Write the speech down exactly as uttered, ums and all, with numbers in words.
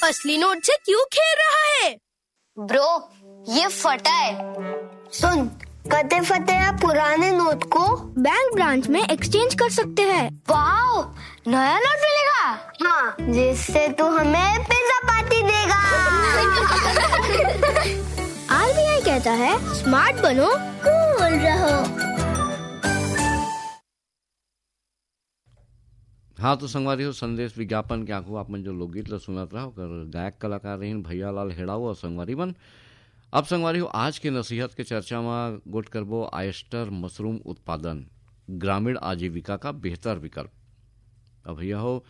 असली नोट से क्यों खेल रहा है? ब्रो, ये फटा है। सुन, कते फटे पुराने नोट को बैंक ब्रांच में एक्सचेंज कर सकते हैं। वाओ, नया नोट मिलेगा? हाँ, जिससे तू हमें पिज्जा पार्टी देगा। आरबीआई कहता है स्मार्ट बनो, कूल रहो। हाँ तो संगवारी हो संदेश विज्ञापन के आंखों आप मन जो लोकगीत ला सुनत रहो कर गायक कलाकार रहीन भैयालाल हेड़ाओ और संगवारी बन। अब संगवारी हो आज के नसीहत के चर्चा में गोट करबो ऑयस्टर मशरूम उत्पादन ग्रामीण आजीविका का बेहतर विकल्प। अब भैया हो